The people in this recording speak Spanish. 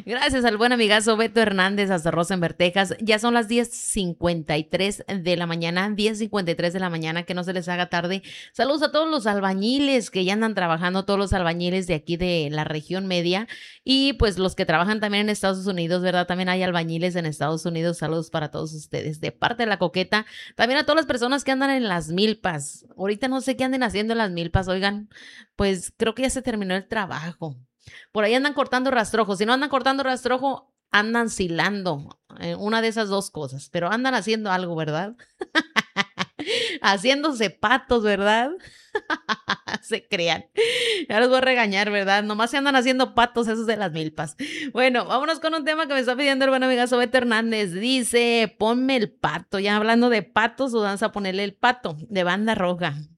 Gracias al buen amigazo Beto Hernández hasta Rosenberg, Texas. Ya son las 10:53 de la mañana, 10:53 de la mañana, que no se les haga tarde. Saludos a todos los albañiles que ya andan trabajando, todos los albañiles de aquí de la región media y pues los que trabajan también en Estados Unidos, ¿verdad? También hay albañiles en Estados Unidos. Saludos para todos ustedes. De parte de la Coqueta, también a todas las personas que andan en las milpas. Ahorita no sé qué anden haciendo en las milpas, oigan, pues creo que ya se terminó el trabajo. Por ahí andan cortando rastrojo. Si no andan cortando rastrojo, andan silando. Una de esas dos cosas. Pero andan haciendo algo, ¿verdad? Haciéndose patos, ¿verdad? Se crean. Ya los voy a regañar, ¿verdad? Nomás se andan haciendo patos esos de las milpas. Bueno, vámonos con un tema que me está pidiendo el buen amigazo Beto Hernández. Dice, ponme el pato. Ya hablando de patos, o vamos a ponerle el pato de Banda Roja.